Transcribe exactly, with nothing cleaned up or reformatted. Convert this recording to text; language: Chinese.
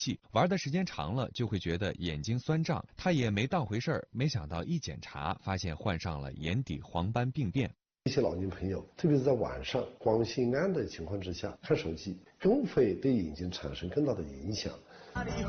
器，玩的时间长了就会觉得眼睛酸胀。他也没当回事儿，没想到一检查发现患上了眼底黄斑病变。 一些老年朋友，特别是在晚上光线暗的情况之下看手机，更会对眼睛产生更大的影响。